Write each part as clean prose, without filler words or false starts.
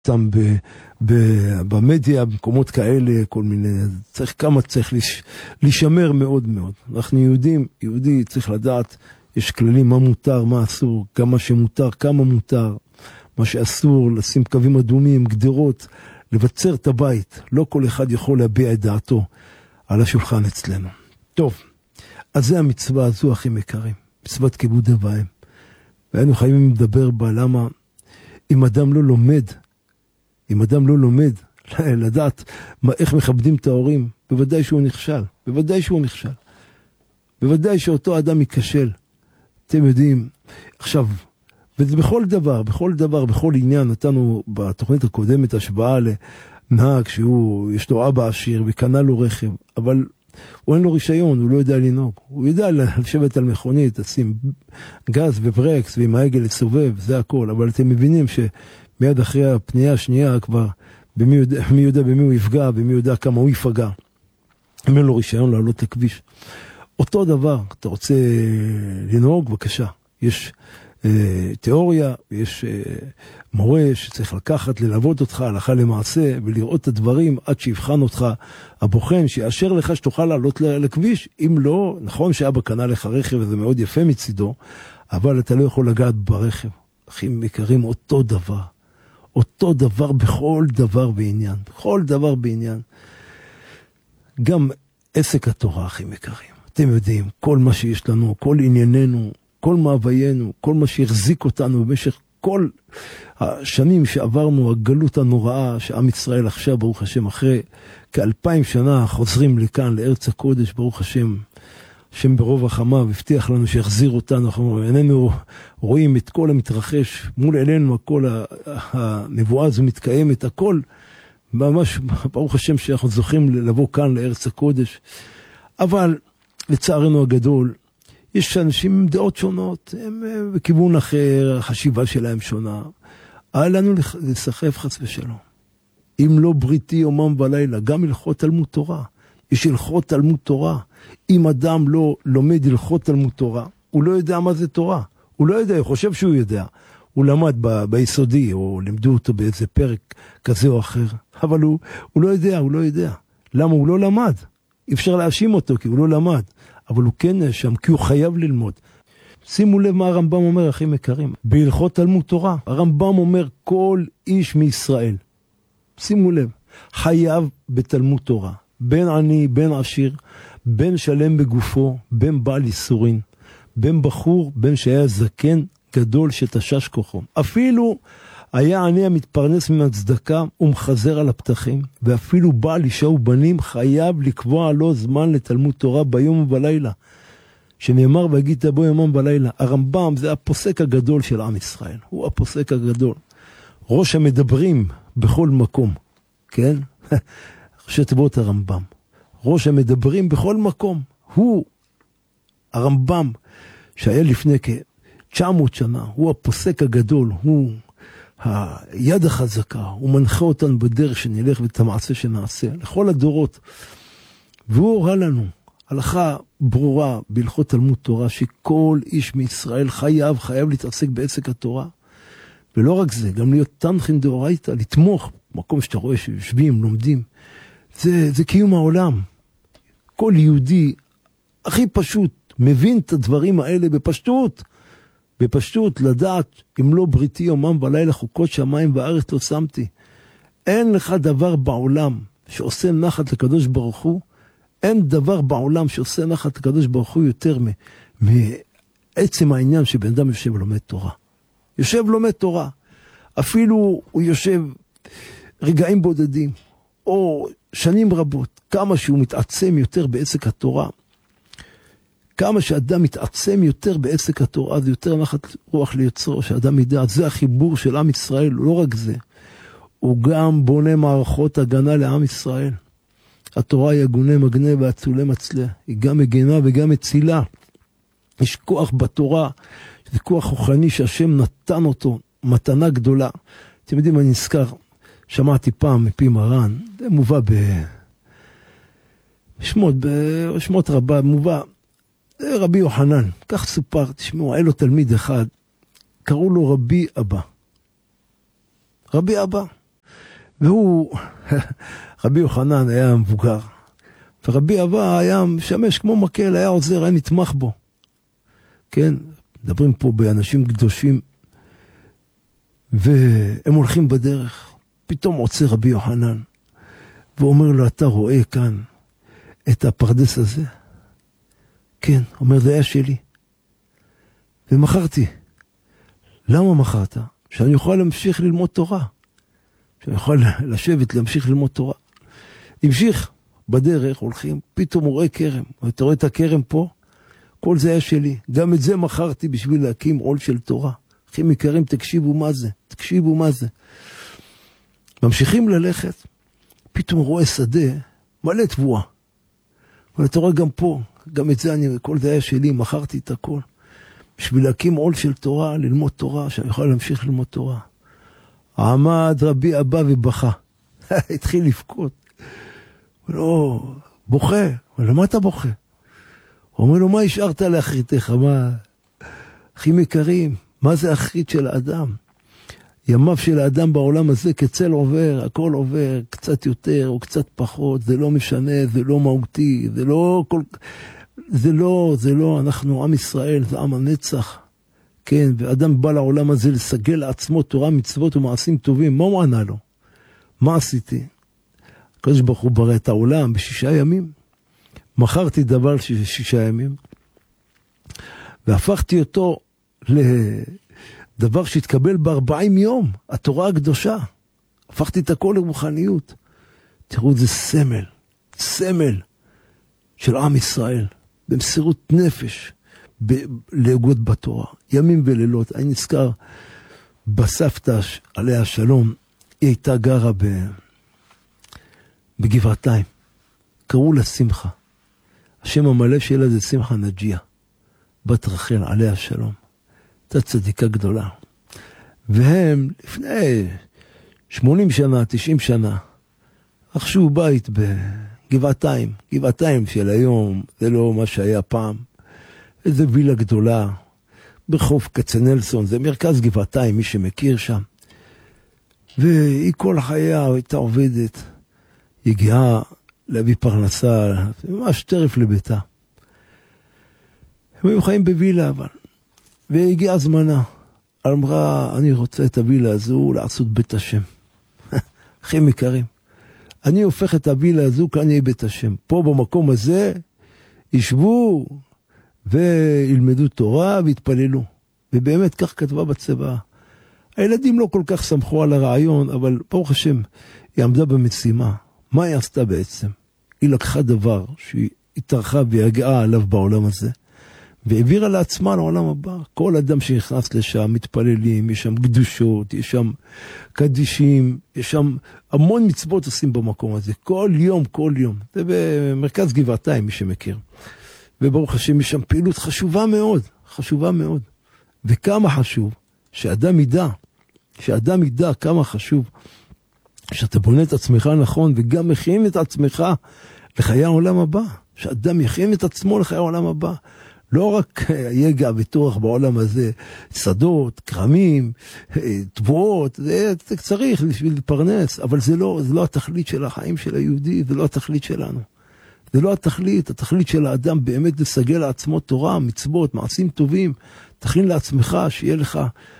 שם במדיה, במקומות כאלה, כל מיני, צריך לשמר מאוד מאוד. אנחנו יהודי צריך לדעת, יש כללים מה מותר, מה אסור, כמה שמותר, כמה מותר, מה שאסור, לשים קווים אדומים, גדרות, לבצר את הבית. לא כל אחד יכול להביע את דעתו על השולחן אצלנו. טוב, אז זה המצווה הזו הכי מקרים, מצוות כיבוד אב ואם. והיינו חייבים לדבר בה למה אם אדם לא לומד לדעת איך מכבדים את ההורים, בוודאי שהוא נכשל. בוודאי שאותו אדם ייכשל. אתם יודעים, עכשיו, וזה בכל דבר, בכל עניין, נתנו בתוכנית הקודמת השוואה לנהג שיש לו אבא עשיר וקנה לו רכב, אבל הוא אין לו רישיון, הוא לא יודע לנהוג. הוא יודע לשבת על מכונית, לשים גז וברקס ועם העגל לסובב, זה הכל. אבל אתם מבינים שמיד אחרי הפנייה השנייה כבר, מי יודע במי הוא יפגע, ומי יודע כמה הוא יפגע. אם אין לו רישיון לעלות לכביש. אותו דבר, אתה רוצה לנהוג, בבקשה. יש תיאוריה, יש מורה שצריך לקחת, ללוות אותך הלכה למעשה, ולראות את הדברים עד שיבחן אותך הבוחן, שיאשר לך שתוכל לעלות לכביש. אם לא, נכון שאבא קנה לך רכב, וזה מאוד יפה מצידו, אבל אתה לא יכול לגעת ברכב. אחים יקרים, אותו דבר בכל דבר בעניין. גם עסק התורה, אחים יקרים. אתם יודעים, כל מה שיש לנו, כל ענייננו, כל מאוויינו, כל מה שהחזיק אותנו במשך כל השנים שעברנו, הגלות הנוראה שעם ישראל עכשיו, ברוך השם, אחרי כ2000 שנה חוזרים לכאן, לארץ הקודש, ברוך השם, השם ברוב החמה, והבטיח לנו שיחזיר אותנו, אנחנו איננו רואים את כל המתרחש, מול עינינו הכל, הנבואה הזו מתקיימת, הכל, ממש ברוך השם שאנחנו זוכים לבוא כאן לארץ הקודש, אבל לצערנו הגדול, יש אנשים עם דעות שונות, הם בכיוון אחר, החשיבה שלהם שונה. אל לנו לסחף חס ושלום. אם לא בריתי יומם ולילה, גם הלכות תלמוד תורה. יש הלכות תלמוד תורה. אם אדם לא לומד הלכות תלמוד תורה, הוא לא יודע מה זה תורה. הוא לא יודע, הוא חושב שהוא יודע. הוא למד ביסודי, או לימדו אותו באיזה פרק כזה או אחר. אבל הוא לא יודע. למה? הוא לא למד. אי אפשר להאשים אותו, כי הוא לא למד. אבל הוא כן נאשם, כי הוא חייב ללמוד. שימו לב מה הרמב"ם אומר, אחים יקרים. בהלכות תלמוד תורה, הרמב"ם אומר, כל איש מישראל, שימו לב, חייב בתלמוד תורה. בין עני, בין עשיר, בין שלם בגופו, בין בעל איסורין, בין בחור, בין שהיה זקן גדול שתשש כוחו. אפילו היה עני המתפרנס מן הצדקה ומחזר על הפתחים, ואפילו בעל אישה ובנים חייב לקבוע לו זמן לתלמוד תורה ביום ובלילה, שנאמר והגית בו יומם ולילה. הרמב"ם זה הפוסק הגדול של עם ישראל, הוא הפוסק הגדול, ראש המדברים בכל מקום, כן? שתבוא הרמב"ם, ראש המדברים בכל מקום, הוא הרמב"ם שהיה לפני כ-900 שנה, הוא הפוסק הגדול, הוא היד החזקה, הוא מנחה אותנו בדרך שנלך ואת המעשה שנעשה, לכל הדורות. והוא הוראה לנו, הלכה ברורה בהלכות תלמוד תורה, שכל איש מישראל חייב להתעסק בעסק התורה. ולא רק זה, גם להיות תנחין דאורייתא, לתמוך, מקום שאתה רואה שיושבים, לומדים. זה קיום העולם. כל יהודי הכי פשוט מבין את הדברים האלה בפשטות לדעת, אם לא בריתי יומם ולילה חוקות שמיים וארץ לא שמתי. אין לך דבר בעולם שעושה נחת לקדוש ברוך הוא, אין דבר בעולם שעושה נחת לקדוש ברוך הוא יותר מעצם העניין שבן אדם יושב ולומד תורה. לומד תורה. אפילו הוא יושב רגעים בודדים, או שנים רבות, כמה שהוא מתעצם יותר בעסק התורה, כמה שאדם מתעצם יותר בעסק התורה, זה יותר נחת רוח ליוצרו, שאדם ידע, זה החיבור של עם ישראל, לא רק זה, הוא גם בונה מערכות הגנה לעם ישראל. התורה היא הגונה מגנה והצולה מצלה, היא גם מגנה וגם מצילה. יש כוח בתורה, זה כוח רוחני שהשם נתן אותו, מתנה גדולה. אתם יודעים, אני נזכר, שמעתי פעם מפי מרן, זה מובא בשמות רבה, מובא, רבי יוחנן, כך סופר, תשמעו, היה לו תלמיד אחד, קראו לו רבי אבא. והוא, רבי יוחנן היה מבוגר, ורבי אבא היה משמש כמו מקל, היה עוזר, היה נתמך בו. כן, מדברים פה באנשים קדושים, והם הולכים בדרך, פתאום עוצר רבי יוחנן, ואומר לו, אתה רואה כאן את הפרדס הזה? כן, אומר, זה היה שלי. ומכרתי. למה מכרת? שאני יכול להמשיך ללמוד תורה. שאני יכול לשבת, להמשיך ללמוד תורה. המשיך בדרך, הולכים, פתאום הוא רואה כרם. אתה רואה את הכרם פה? כל זה היה שלי. גם את זה מכרתי בשביל להקים עול של תורה. אחים יקרים, תקשיבו מה זה. תקשיבו מה זה. ממשיכים ללכת, פתאום הוא רואה שדה, מלא תבואה. אבל אתה רואה גם פה, גם את זה, כל זה היה שלי, מכרתי את הכל. בשביל להקים עול של תורה, ללמוד תורה, שאני יכול להמשיך ללמוד תורה. עמד רבי אבא ובכה. התחיל לבכות. הוא לא, בוכה. אבל למה אתה בוכה? הוא אומר לו, מה השארת לאחריתך? מה? אחים יקרים, מה זה האחרית של האדם? ימיו של האדם בעולם הזה כצל עובר, הכל עובר, קצת יותר או קצת פחות, זה לא משנה, זה לא מהותי, זה לא, אנחנו עם ישראל, זה עם הנצח. כן, ואדם בא לעולם הזה לסגל לעצמו תורה, מצוות ומעשים טובים, מה הוא ענה לו? מה עשיתי? הקדוש ברוך הוא ברא את העולם ב6 ימים. מכרתי דבר 6 ימים, והפכתי אותו לדבר שהתקבל ב40 יום, התורה הקדושה. הפכתי את הכל לרוחניות. תראו, זה סמל של עם ישראל, במסירות נפש, להגות בתורה, ימים ולילות. אני נזכר בסבתא עליה השלום, היא הייתה גרה בגבעתיים, קראו לה שמחה. השם המלא שלה זה שמחה נג'יה, בת רחל עליה השלום. הייתה צדיקה גדולה. והם לפני 80 שנה, 90 שנה, רכשו בית בגבעתיים. גבעתיים של היום, זה לא מה שהיה פעם. איזה וילה גדולה, ברחוב כצנלסון, זה מרכז גבעתיים, מי שמכיר שם. והיא כל חייה הייתה עובדת, היא הגיעה להביא פרנסה, ממש טרף לביתה. הם היו חיים בווילה, אבל. והגיעה זמנה. אמרה, אני רוצה את הווילה הזו לעשות בית השם. אחים יקרים. אני הופך את הווילה הזו, כאן יהיה בית השם. פה במקום הזה, ישבו וילמדו תורה והתפללו. ובאמת כך כתבה בצבא. הילדים לא כל כך שמחו על הרעיון, אבל ברוך השם, היא עמדה במשימה. מה היא עשתה בעצם? היא לקחה דבר שהיא התארחה והגעה עליו בעולם הזה, והעבירה לעצמה לעולם הבא. כל אדם שנכנס לשם, מתפללים, יש שם קדושות, יש שם קדישים, יש שם המון מצוות עושים במקום הזה. כל יום. זה במרכז גבעתיים, מי שמכיר. וברוך השם, יש שם פעילות חשובה מאוד. וכמה חשוב שאדם ידע כמה חשוב שאתה בונה את עצמך נכון, וגם מכין את עצמך לחיי העולם הבא. שאדם יכין את עצמו לחיי העולם הבא. לא רק יגע וטורח בעולם הזה, שדות, קרמים, תבואות, זה צריך בשביל לפרנס, אבל זה לא התכלית של החיים של היהודי, זה לא התכלית שלנו. זה לא התכלית, התכלית של האדם באמת לסגל לעצמו תורה, מצוות, מעשים טובים, תכין לעצמך שיהיה לך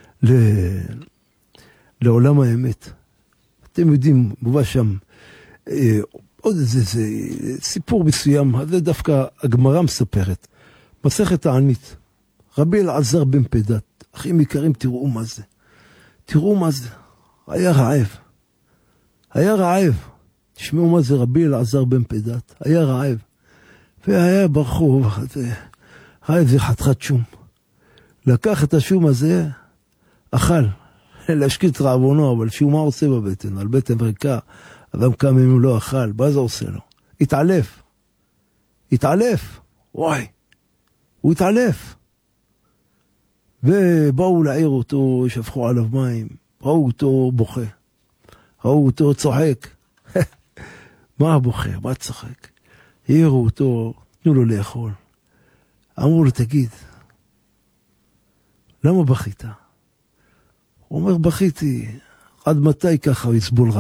לעולם האמת. אתם יודעים, מובא שם עוד איזה סיפור מסוים, זה דווקא הגמרא מספרת. מסכת הענית, רבי אלעזר בן פדת, אחים יקרים, תראו מה זה, היה רעב, תשמעו מה זה רבי אלעזר בן פדת, היה רעב, והיה ברחוב, היה איזה חתיכת שום, לקח את השום הזה, אכל, להשקיט רעבונו, אבל שום מה עושה בבטן, על בטן ריקה, אדם קם אם הוא לא אכל, מה זה עושה לו? התעלף, וואי, הוא התעלף. ובאו להעיר אותו, שפכו עליו מים, ראו אותו בוכה, ראו אותו צוחק. מה בוכה? מה צוחק? העירו אותו, תנו לו לאכול. אמרו לו, תגיד, למה בכית? הוא אומר, בכיתי, עד מתי ככה הוא יסבול רע?